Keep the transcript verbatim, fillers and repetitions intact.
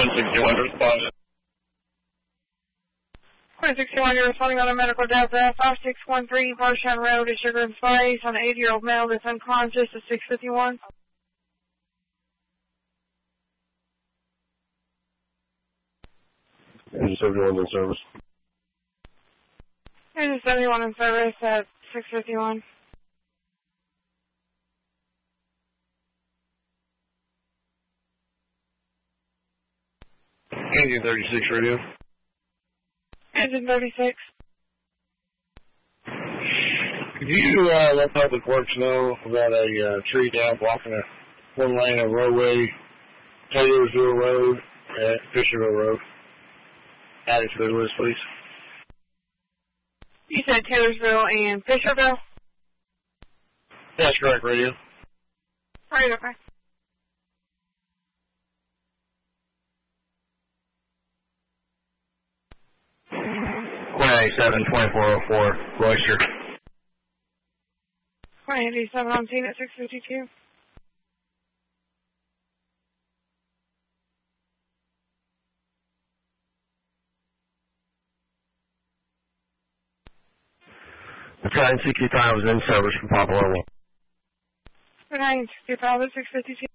Quinn sixty-one responded. Quinn sixty-one, you're responding on a medical Delta five six one three Parshon Road at Sugar and Spice on an eighty-year-old male that's unconscious at six fifty-one. Engine seventy-one in service. Engine seventy-one in service at six fifty-one. Engine thirty-six radio. Engine thirty-six. Could you uh, let Public Works know about a uh, tree down blocking a one lane of roadway, Taylorsville Road at Fisherville Road? Add it to the list, please. You said Taylorsville and Fisherville? That's correct, radio. Right, okay. Quinn eighty-seven, twenty-four oh four, Royster. Quinn eighty-seven on scene at six fifty-two. The train sixty-five was in service from Papa Lolo. nine sixty-five at six fifty-two.